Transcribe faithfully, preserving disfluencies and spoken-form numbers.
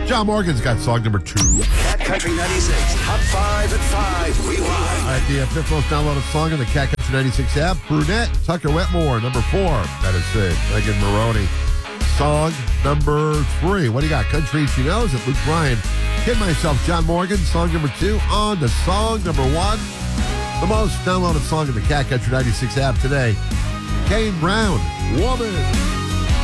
John Morgan's got song number two. Cat Country ninety-six, Top five at five. Rewind. All right, the fifth most downloaded song on the Cat Country ninety-six app, Brunette, Tucker Wetmore, number four. That is it. Megan Maroney. Song number three. What do you got? Country She Knows at Luke Bryan. Kid Myself, John Morgan. Song number two. On to song number one. The most downloaded song in the Cat Country ninety-six app today. Kane Brown, Woman.